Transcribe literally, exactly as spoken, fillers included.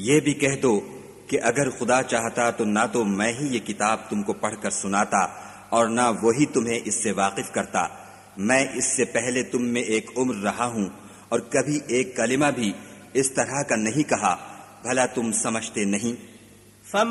ये भी कह दो कि अगर खुदा चाहता तो ना तो मैं ही ये किताब तुमको पढ़कर सुनाता और ना वही तुम्हें इससे वाकिफ करता। मैं इससे पहले तुम में एक उम्र रहा हूं और कभी एक कलिमा भी इस तरह का नहीं कहा, भला तुम समझते नहीं।